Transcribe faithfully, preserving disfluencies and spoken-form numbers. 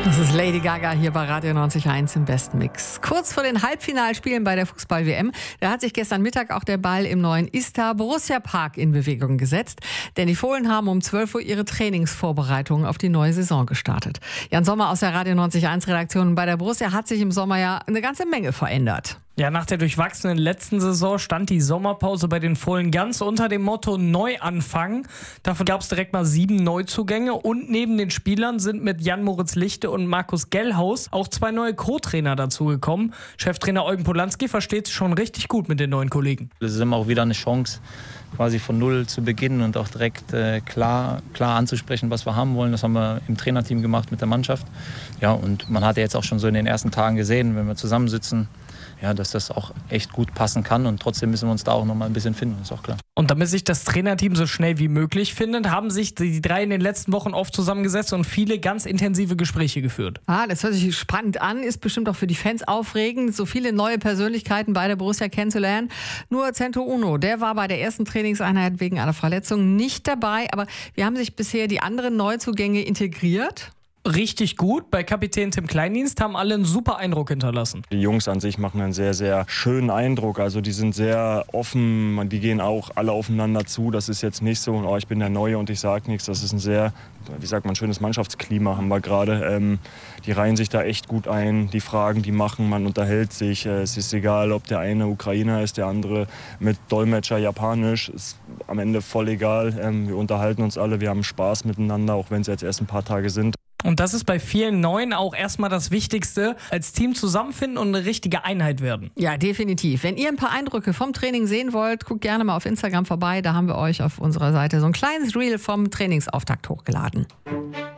Das ist Lady Gaga hier bei Radio neunzig Komma eins im Besten Mix. Kurz vor den Halbfinalspielen bei der Fußball-W M, da hat sich gestern Mittag auch der Ball im neuen Istar Borussia Park in Bewegung gesetzt. Denn die Fohlen haben um zwölf Uhr ihre Trainingsvorbereitungen auf die neue Saison gestartet. Jan Sommer aus der Radio neunzig Komma eins Redaktion. Bei der Borussia hat sich im Sommer ja eine ganze Menge verändert. Ja, nach der durchwachsenen letzten Saison stand die Sommerpause bei den Fohlen ganz unter dem Motto Neuanfang. Dafür gab es direkt mal sieben Neuzugänge und neben den Spielern sind mit Jan-Moritz Lichte und Markus Gellhaus auch zwei neue Co-Trainer dazugekommen. Cheftrainer Eugen Polanski versteht sich schon richtig gut mit den neuen Kollegen. Es ist immer auch wieder eine Chance, quasi von Null zu beginnen und auch direkt äh, klar, klar anzusprechen, was wir haben wollen. Das haben wir im Trainerteam gemacht mit der Mannschaft. Ja, und man hat ja jetzt auch schon so in den ersten Tagen gesehen, wenn wir zusammensitzen, ja, dass das auch echt gut passen kann und trotzdem müssen wir uns da auch noch mal ein bisschen finden, ist auch klar. Und damit sich das Trainerteam so schnell wie möglich findet, haben sich die drei in den letzten Wochen oft zusammengesetzt und viele ganz intensive Gespräche geführt. Ah, das hört sich spannend an, ist bestimmt auch für die Fans aufregend, so viele neue Persönlichkeiten bei der Borussia kennenzulernen. Nur Cento Uno, der war bei der ersten Trainingseinheit wegen einer Verletzung nicht dabei, aber wie haben sich bisher die anderen Neuzugänge integriert? Richtig gut. Bei Kapitän Tim Kleindienst haben alle einen super Eindruck hinterlassen. Die Jungs an sich machen einen sehr, sehr schönen Eindruck. Also die sind sehr offen, die gehen auch alle aufeinander zu. Das ist jetzt nicht so, oh, ich bin der Neue und ich sage nichts. Das ist ein sehr, wie sagt man, schönes Mannschaftsklima haben wir gerade. Ähm, die reihen sich da echt gut ein, die Fragen, die machen, man unterhält sich. Es ist egal, ob der eine Ukrainer ist, der andere mit Dolmetscher Japanisch. Ist am Ende voll egal. Ähm, wir unterhalten uns alle, wir haben Spaß miteinander, auch wenn es jetzt erst ein paar Tage sind. Und das ist bei vielen Neuen auch erstmal das Wichtigste, als Team zusammenfinden und eine richtige Einheit werden. Ja, definitiv. Wenn ihr ein paar Eindrücke vom Training sehen wollt, guckt gerne mal auf Instagram vorbei. Da haben wir euch auf unserer Seite so ein kleines Reel vom Trainingsauftakt hochgeladen.